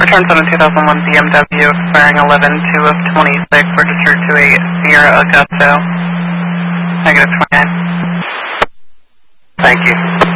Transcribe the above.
Return 7 2001 BMW expiring 11-2 of 26, registered to a Sierra Augusto, -29. Thank you.